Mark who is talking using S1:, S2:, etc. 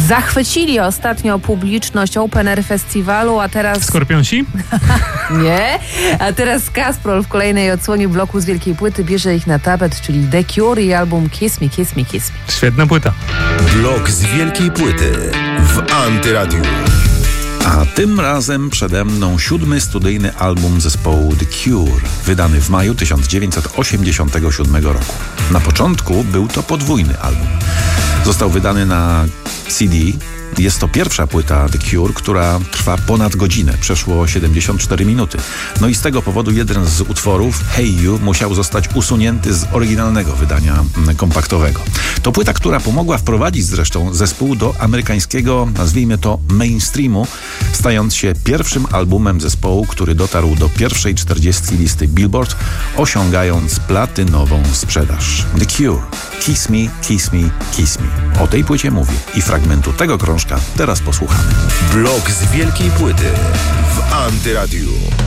S1: Zachwycili ostatnio publiczność Open Air Festiwalu, a teraz...
S2: Skorpionsi?
S1: Nie. A teraz Kasprol w kolejnej odsłonie bloku z wielkiej płyty bierze ich na tapet, czyli The Cure i album Kiss Me, Kiss Me, Kiss Me.
S2: Świetna płyta.
S3: Blok z wielkiej płyty w Antyradiu.
S4: A tym razem przede mną 7. studyjny album zespołu The Cure, wydany w maju 1987 roku. Na początku był to podwójny album. Został wydany na CD. Jest to pierwsza płyta The Cure, która trwa ponad godzinę, przeszło 74 minuty. No i z tego powodu jeden z utworów, Hey You, musiał zostać usunięty z oryginalnego wydania kompaktowego. To płyta, która pomogła wprowadzić zresztą zespół do amerykańskiego, nazwijmy to, mainstreamu, stając się pierwszym albumem zespołu, który dotarł do pierwszej 40 listy Billboard, osiągając platynową sprzedaż. The Cure. Kiss Me, Kiss Me, Kiss Me. O tej płycie mówię i fragmentu tego krążka teraz posłuchamy.
S3: Blok z wielkiej płyty w Antyradiu.